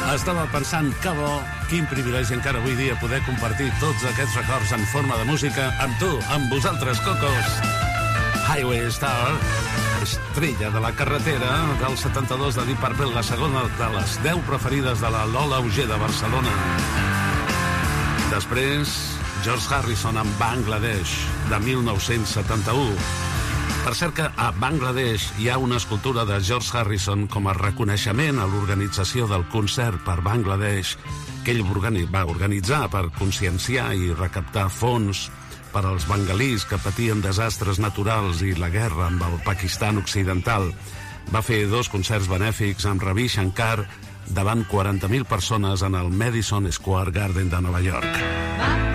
Estava pensant que bo, quin privilegi encara avui dia poder compartir tots aquests records en forma de música amb tu, amb vosaltres, Cocos. Highway Star, estrella de la carretera del 72 de Deep Purple, la segona de les 10 preferides de la Lola Auger de Barcelona. Després, George Harrison amb Bangladesh, de 1971. Per cert que a Bangladesh hi ha una escultura de George Harrison com a reconeixement a l'organització del concert per Bangladesh que ell va organitzar per conscienciar i recaptar fons per als bengalís que patien desastres naturals i la guerra amb el Pakistan occidental. Va fer 2 concerts benèfics amb Ravi Shankar davant 40.000 persones en el Madison Square Garden de Nova York.